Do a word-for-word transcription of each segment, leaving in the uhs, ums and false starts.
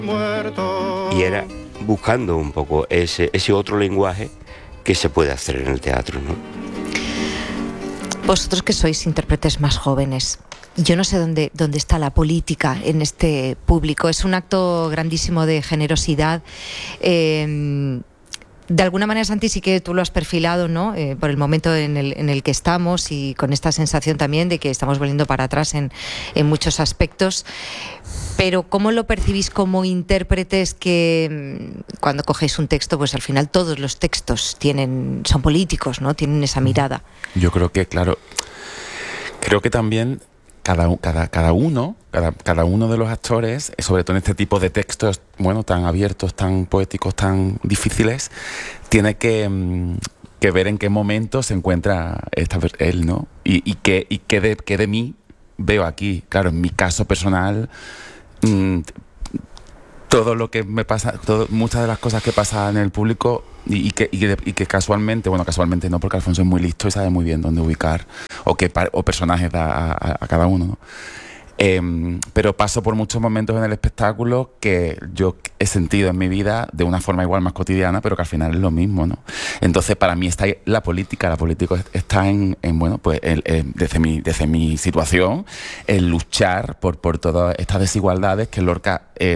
Y era buscando un poco ese, ese otro lenguaje que se puede hacer en el teatro, ¿no? Vosotros que sois intérpretes más jóvenes, yo no sé dónde, dónde está la política en este público. Es un acto grandísimo de generosidad. Eh, de alguna manera, Santi, sí que tú lo has perfilado, ¿no? Eh, por el momento en el, en el que estamos y con esta sensación también de que estamos volviendo para atrás en, en muchos aspectos. Pero ¿cómo lo percibís como intérpretes que cuando cogéis un texto, pues al final todos los textos tienen, son políticos, ¿no? Tienen esa mirada. Yo creo que, claro, creo que también cada, cada, cada uno, cada, cada uno de los actores, sobre todo en este tipo de textos, bueno, tan abiertos, tan poéticos, tan difíciles, tiene que, que ver en qué momento se encuentra esta, él, ¿no? Y, y, qué, y qué, de, qué de mí veo aquí. Claro, en mi caso personal, mmm, todo lo que me pasa, todo, muchas de las cosas que pasan en el público y, y, que, y, que, y que casualmente, bueno, casualmente no, porque Alfonso es muy listo y sabe muy bien dónde ubicar o qué o personajes da a, a, a cada uno, ¿no? Eh, pero paso por muchos momentos en el espectáculo que yo he sentido en mi vida de una forma igual más cotidiana, pero que al final es lo mismo, ¿no? Entonces, para mí está la política, la política está en, en bueno, pues en, en, desde, mi, desde mi situación, en luchar por, por todas estas desigualdades que Lorca Eh,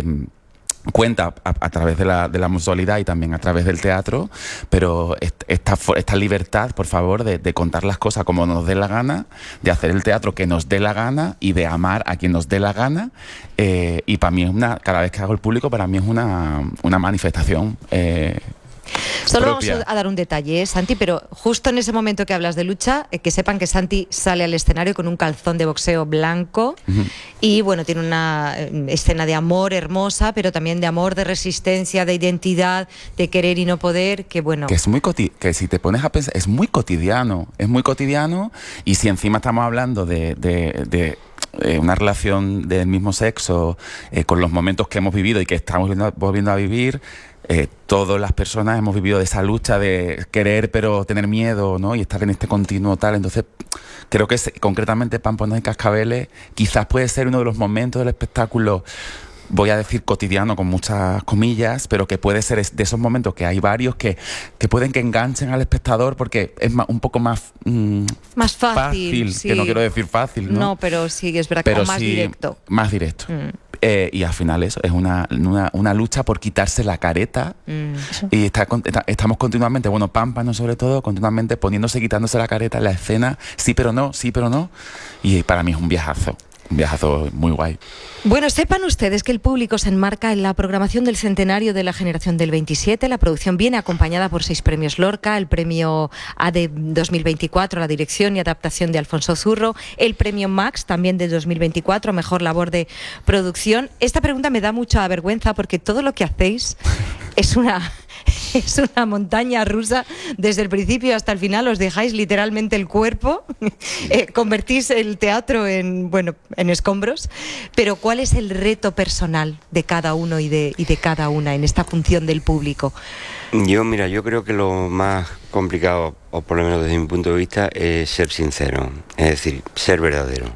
cuenta a, a través de la, de la mutualidad y también a través del teatro, pero esta, esta libertad, por favor, de, de contar las cosas como nos dé la gana, de hacer el teatro que nos dé la gana y de amar a quien nos dé la gana, eh, y para mí es una, cada vez que hago el público, para mí es una, una manifestación eh, Solo propia. Vamos a dar un detalle, ¿eh, Santi? Pero justo en ese momento que hablas de lucha, eh, que sepan que Santi sale al escenario con un calzón de boxeo blanco. Uh-huh. Y bueno, tiene una eh, escena de amor hermosa, pero también de amor, de resistencia, de identidad, de querer y no poder, que bueno... Que es muy coti- que si te pones a pensar, es muy cotidiano, es muy cotidiano, y si encima estamos hablando de... de, de Eh, una relación del mismo sexo, eh, con los momentos que hemos vivido y que estamos viendo, volviendo a vivir, eh, todas las personas hemos vivido de esa lucha de querer pero tener miedo, ¿no? Y estar en este continuo tal. Entonces creo que es, concretamente Pamponas y Cascabeles quizás puede ser uno de los momentos del espectáculo, voy a decir cotidiano con muchas comillas, pero que puede ser de esos momentos que hay varios que, que pueden que enganchen al espectador porque es más, un poco más mmm, más fácil, fácil sí. Que no quiero decir fácil, ¿no? No, pero sí, es verdad, pero como más sí, directo. Más directo. Mm. Eh, y al final eso es una, una, una lucha por quitarse la careta, mm. y está, está, estamos continuamente, bueno, Pámpano sobre todo, continuamente poniéndose, quitándose la careta en la escena, sí pero no, sí pero no, y para mí es un viajazo. Un viajazo muy guay. Bueno, sepan ustedes que el público se enmarca en la programación del centenario de la generación del veintisiete. La producción viene acompañada por seis premios Lorca, el premio A D E dos mil veinticuatro a la dirección y adaptación de Alfonso Zurro, el premio Max también de dos mil veinticuatro, mejor labor de producción. Esta pregunta me da mucha vergüenza porque todo lo que hacéis es una... es una montaña rusa desde el principio hasta el final. Os dejáis literalmente el cuerpo, eh, convertís el teatro en, bueno, en escombros. Pero ¿cuál es el reto personal de cada uno y de, y de cada una en esta función del público? Yo, mira, yo creo que lo más complicado, o por lo menos desde mi punto de vista, es ser sincero, es decir, ser verdadero.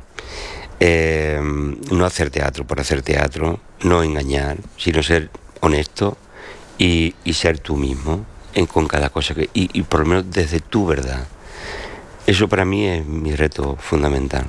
Eh, no hacer teatro por hacer teatro, no engañar, sino ser honesto. Y, y ser tú mismo en, con cada cosa que y, y por lo menos desde tu verdad. Eso para mí es mi reto fundamental.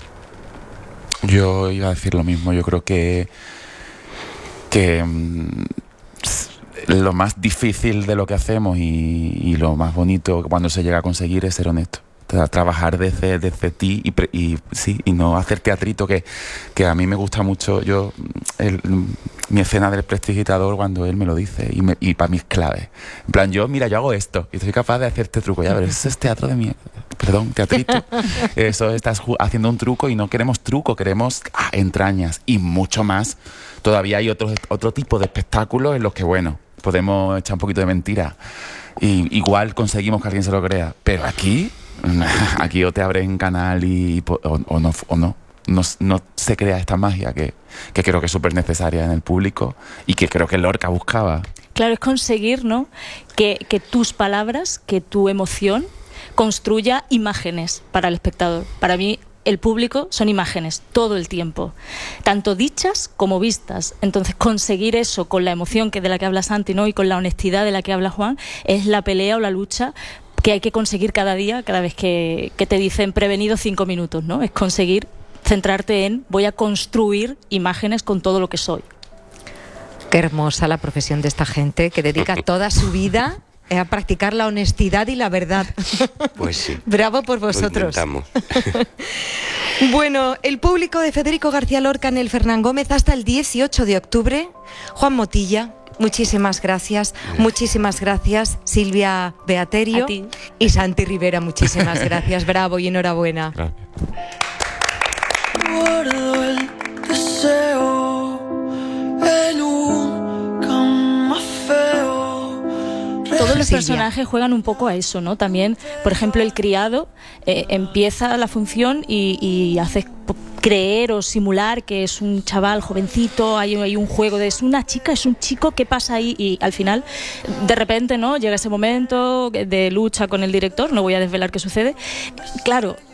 Yo iba a decir lo mismo. Yo creo que que mmm, lo más difícil de lo que hacemos y, y lo más bonito cuando se llega a conseguir es ser honesto. Trabajar desde, desde ti y, pre, y sí y no hacer teatrito, que, que a mí me gusta mucho. Yo el, mi escena del prestidigitador, cuando él me lo dice y, me, y para mí es clave, en plan, yo mira yo hago esto y soy capaz de hacer este truco, ya, pero eso es teatro de mierda, perdón, teatrito. Eso, estás haciendo un truco y no queremos truco, queremos ah, entrañas y mucho más. Todavía hay otros, otro tipo de espectáculos en los que, bueno, podemos echar un poquito de mentira y igual conseguimos que alguien se lo crea, pero aquí aquí o te abren canal y, o, o no o no, no no se crea esta magia que, que creo que es súper necesaria en el público y que creo que Lorca buscaba. Claro, es conseguir, ¿no?, que, que tus palabras, que tu emoción construya imágenes para el espectador. Para mí el público son imágenes todo el tiempo, tanto dichas como vistas. Entonces, conseguir eso con la emoción que de la que habla Santi, ¿no? Y con la honestidad de la que habla Juan, es la pelea o la lucha que hay que conseguir cada día, cada vez que, que te dicen prevenido cinco minutos, ¿no? Es conseguir centrarte en voy a construir imágenes con todo lo que soy. Qué hermosa la profesión de esta gente que dedica toda su vida a practicar la honestidad y la verdad. Pues sí. Bravo por vosotros. Lo intentamos. Bueno, el público de Federico García Lorca en el Fernán Gómez hasta el dieciocho de octubre. Juan Motilla, muchísimas gracias. gracias. Muchísimas gracias, Silvia Beaterio. Y Santi Rivera, muchísimas gracias. Bravo y enhorabuena. Gracias. Guardo el deseo en un cama feo. Todos los personajes juegan un poco a eso, ¿no? También, por ejemplo, el criado eh, empieza la función y, y hace creer o simular que es un chaval jovencito, hay, hay un juego de es una chica, es un chico, ¿qué pasa ahí? Y al final, de repente, ¿no? Llega ese momento de lucha con el director, no voy a desvelar qué sucede. Claro,